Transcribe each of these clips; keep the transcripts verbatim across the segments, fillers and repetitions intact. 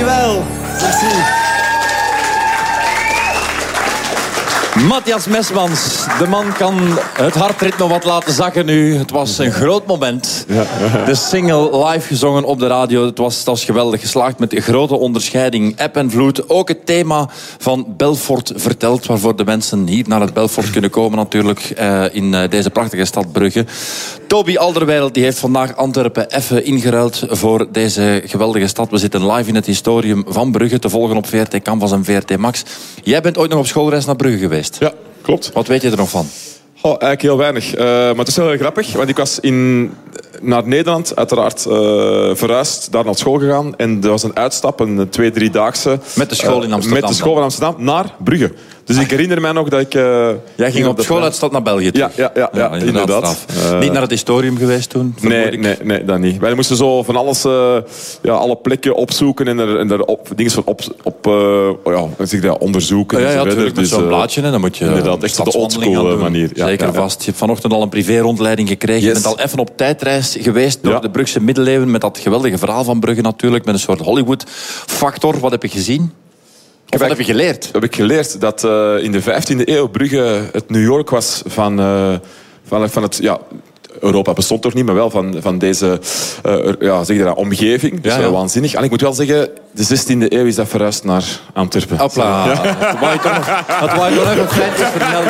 Dankjewel. Merci. Matthias Mesmans, de man kan het hartritme wat laten zakken nu. Het was een groot moment. De single live gezongen op de radio. Het was, het was geweldig geslaagd met grote onderscheiding. Eb en vloed. Ook het thema van Belfort verteld. Waarvoor de mensen hier naar het Belfort kunnen komen natuurlijk. Uh, in uh, deze prachtige stad Brugge. Toby Alderweireld die heeft vandaag Antwerpen even ingeruild voor deze geweldige stad. We zitten live in het historium van Brugge te volgen op V R T Canvas en V R T Max. Jij bent ooit nog op schoolreis naar Brugge geweest. Ja, klopt. Wat weet je er nog van? Oh, eigenlijk heel weinig. Uh, maar het is heel grappig, want ik was in, naar Nederland uiteraard uh, verhuisd, daar naar school gegaan. En er was een uitstap, een twee, driedaagse. Met de school in Amsterdam? Uh, met de school in Amsterdam, naar Brugge. Dus ik herinner mij nog dat ik... Uh, Jij ging op schooluitstap naar België toe? Ja, ja, ja, ja, ja inderdaad. Uh, Niet naar het historium geweest toen? Nee, nee, nee, dat niet. Wij moesten zo van alles, uh, ja, alle plekken opzoeken en er, en er op, dingen van op, op uh, ja, zeg dat, onderzoeken. Ja, ja, en zo natuurlijk, met dus, zo'n blaadje. Hè, dan moet je inderdaad, echt de oldschool manier. Ja, zeker ja, ja. vast. Je hebt vanochtend al een privé-rondleiding gekregen. Yes. Je bent al even op tijdreis geweest door ja. de Brugse middeleeuwen. Met dat geweldige verhaal van Brugge natuurlijk. Met een soort Hollywood-factor. Wat heb je gezien? Of wat heb je geleerd? Heb ik geleerd dat uh, in de vijftiende eeuw Brugge het New York was van, uh, van, van het... Ja, Europa bestond toch niet, maar wel van, van deze uh, ja, zeg je dat, omgeving. Dus ja, ja. waanzinnig. En ik moet wel zeggen, de zestiende eeuw is dat verhuisd naar Antwerpen. Hopla. Ja. Dat wou je toch nog, dat wou je toch nog een feitje vermelden.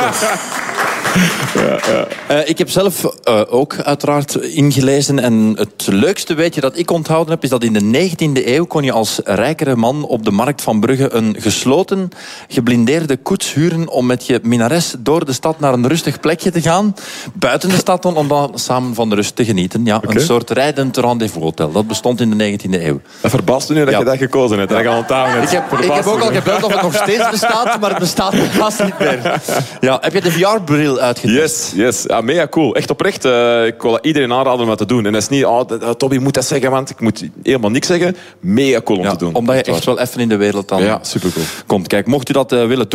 Ja, ja. Uh, ik heb zelf uh, ook uiteraard ingelezen. En het leukste weetje dat ik onthouden heb, is dat in de negentiende eeuw kon je als rijkere man op de markt van Brugge een gesloten, geblindeerde koets huren om met je minares door de stad naar een rustig plekje te gaan. Buiten de stad dan, om dan samen van de rust te genieten. Ja, okay. Een soort rijdend rendezvous-hotel. Dat bestond in de negentiende eeuw. Dat verbaast me nu dat ja. je dat gekozen hebt. Dat je al hebt. Ik heb, ik heb ook al gebeld of het nog steeds bestaat, maar het bestaat helaas niet meer. Ja, heb je de V R-bril uitgetest? Yes, yes. Ja, mega cool. Echt oprecht. Uh, ik wil dat iedereen aanraden om dat te doen. En dat is niet, oh, Toby moet dat zeggen, want ik moet helemaal niks zeggen. Mega cool om ja, te doen. Omdat je echt wel even in de wereld dan ja, supercool. komt. Kijk, mocht u dat uh, willen